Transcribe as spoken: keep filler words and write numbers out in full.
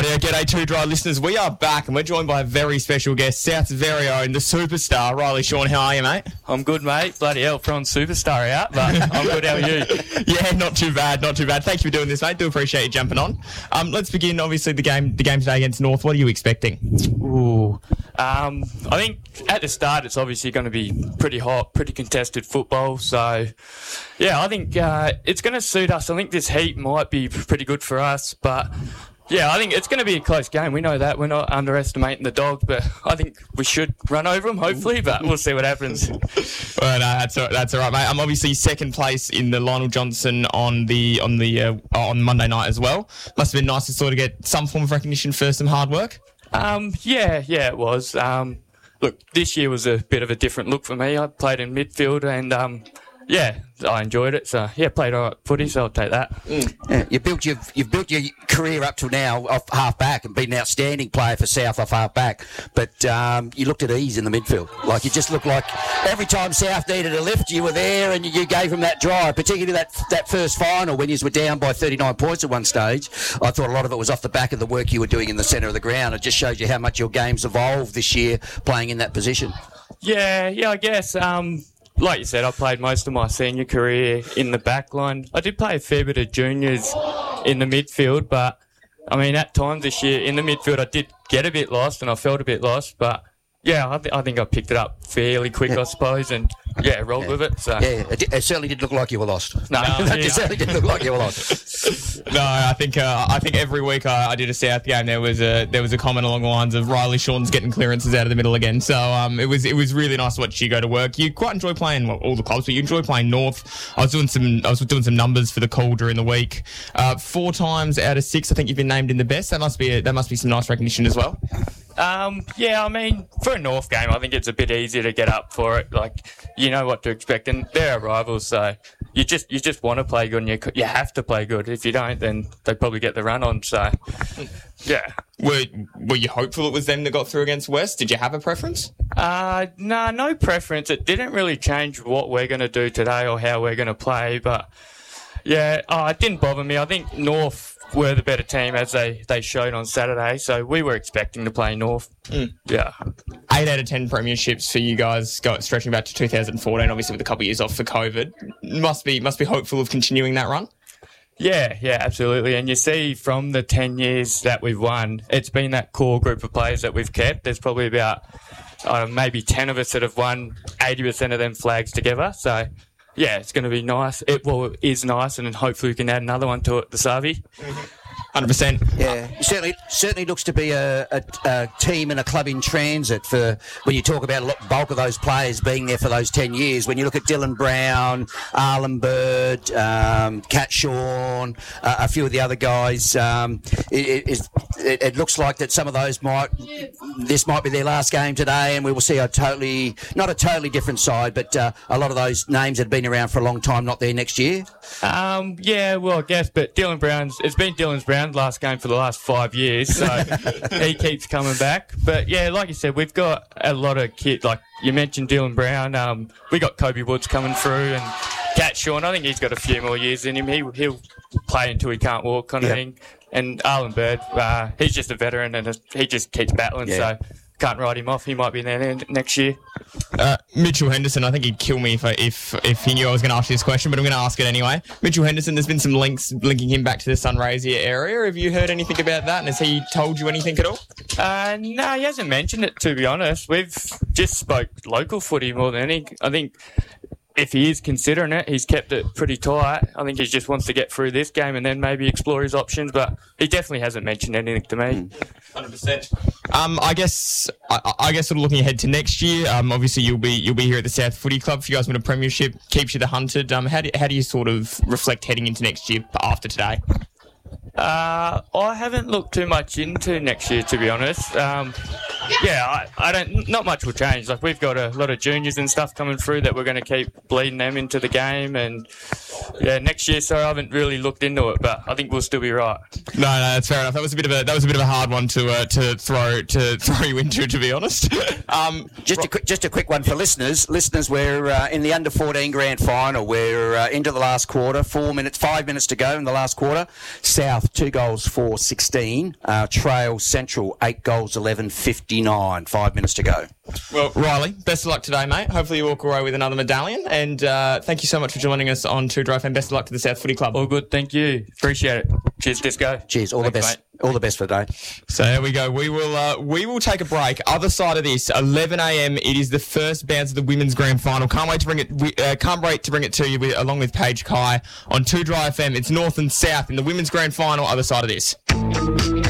Rightio, g'day Two Dry listeners. We are back and we're joined by a very special guest, South's very own, the superstar, Riley Shawn. How are you, mate? I'm good, mate. Bloody hell, throwing superstar out, but I'm good. How are you? Yeah, not too bad, not too bad. Thank you for doing this, mate. Do appreciate you jumping on. Um, let's begin, obviously, the game the game today against North. What are you expecting? Ooh. Um, I think at the start it's obviously going to be pretty hot, pretty contested football. So, yeah, I think uh, it's going to suit us. I think this heat might be pretty good for us, but... Yeah, I think it's going to be a close game. We know that. We're not underestimating the Dogs, but I think we should run over them, hopefully, but we'll see what happens. Well, no, that's all, that's all right, mate. I'm obviously second place in the Lionel Johnson on the on the uh, on Monday night as well. Must have been nice to sort of get some form of recognition for some hard work. Um, yeah, yeah, it was. Um, look, this year was a bit of a different look for me. I played in midfield and... Um, Yeah, I enjoyed it. So, yeah, played all right footy, so I'll take that. Mm. Yeah, you built your, you've built your career up to now off half-back and been an outstanding player for South off half-back. But um, you looked at ease in the midfield. Like, you just looked like every time South needed a lift, you were there and you, you gave them that drive, particularly that that first final when you were down by thirty-nine points at one stage. I thought a lot of it was off the back of the work you were doing in the centre of the ground. It just shows you how much your game's evolved this year playing in that position. Yeah, yeah, I guess... Um, Like you said, I played most of my senior career in the back line. I did play a fair bit of juniors in the midfield, but, I mean, at times this year in the midfield I did get a bit lost and I felt a bit lost, but, yeah, I, th- I think I picked it up fairly quick, yeah. I suppose, and, yeah, rolled yeah. with it. So. Yeah, it, d- it certainly did look like you were lost. No, no yeah. it certainly did look like you were lost. No, I think uh, I think every week I, I did a South game, there was a there was a comment along the lines of Riley Shawn's getting clearances out of the middle again. So um, it was it was really nice to watch you go to work. You quite enjoy playing well, all the clubs, but you enjoy playing North. I was doing some I was doing some numbers for the call during the week. Uh, four times out of six, I think you've been named in the best. That must be a, that must be some nice recognition as well. Um, yeah, I mean, for a North game, I think it's a bit easier to get up for it. Like, you know what to expect, and they're our rivals, so you just you just want to play good, and you you have to play good. If you don't, then they probably get the run on. So, yeah. Were Were you hopeful it was them that got through against West? Did you have a preference? Uh, no, nah, no preference. It didn't really change what we're going to do today or how we're going to play, but yeah, oh, it didn't bother me. I think North were the better team as they, they showed on Saturday, so we were expecting to play North. Mm. Yeah. Eight out of ten premierships for you guys, go, stretching back to two thousand fourteen, obviously with a couple of years off for COVID. Must be must be hopeful of continuing that run? Yeah, yeah, absolutely. And you see from the ten years that we've won, it's been that core group of players that we've kept. There's probably about uh, maybe ten of us that have won eighty percent of them flags together, so... Yeah, it's going to be nice. It well, it is nice, and then hopefully we can add another one to it, the Savi. one hundred percent. Yeah, it certainly certainly looks to be a, a, a team and a club in transit for when you talk about a bulk of those players being there for those ten years. When you look at Dylan Brown, Arlen Bird, um, Cat Shawn, uh, a few of the other guys, um, it, it, it, it looks like that some of those might, this might be their last game today, and we will see a totally, not a totally different side, but uh, a lot of those names that have been around for a long time not there next year. Um, yeah, well, I guess, but Dylan Brown's, it's been Dylan's Brown's last game for the last five years, so he keeps coming back. But yeah, like you said, we've got a lot of kids, like you mentioned Dylan Brown, um, we got Kobe Woods coming through, and Cat Shawn, I think he's got a few more years in him. He, he'll play until he can't walk, kind of yep. thing. And Arlen Bird, uh, he's just a veteran, and he just keeps battling, yeah. so can't write him off. He might be there next year. Uh, Mitchell Henderson, I think he'd kill me if I, if if he knew I was going to ask you this question, but I'm going to ask it anyway. Mitchell Henderson, there's been some links linking him back to the Sunraysia area. Have you heard anything about that? And has he told you anything at all? Uh, no, he hasn't mentioned it, to be honest. We've just spoke local footy more than any. I think if he is considering it, he's kept it pretty tight. I think he just wants to get through this game and then maybe explore his options, but he definitely hasn't mentioned anything to me. one hundred percent. Um, I guess, I, I guess, sort of looking ahead to next year. Um, obviously you'll be you'll be here at the South Footy Club. If you guys win a premiership, keeps you the hunted. Um, how do how do you sort of reflect heading into next year after today? Uh, I haven't looked too much into next year, to be honest. Um, yeah, I, I don't. Not much will change. Like we've got a lot of juniors and stuff coming through that we're going to keep bleeding them into the game, and yeah, next year, so I haven't really looked into it, but I think we'll still be right. No, no, that's fair enough. That was a bit of a that was a bit of a hard one to uh, to throw to throw you into, to be honest. um, Just a quick, just a quick one for listeners. Listeners, we're uh, in the under fourteen grand final. We're uh, into the last quarter. Four minutes, five minutes to go in the last quarter. South two goals for sixteen. Uh, Trail Central eight goals eleven fifty-nine. Five minutes to go. Well, Riley, best of luck today, mate. Hopefully you walk away with another medallion. And uh, thank you so much for joining us on Two Drive, and best of luck to the South Footy Club. All good, thank you. Appreciate it. Cheers, Disco. Cheers. All Thanks, the best. mate. All the best for the day. So there we go. We will uh, we will take a break. Other side of this, eleven a.m. It is the first bounce of the women's grand final. Can't wait to bring it. We, uh, can't wait to bring it to you with, along with Paige Kai on Two Dry F M. It's North and South in the women's grand final. Other side of this.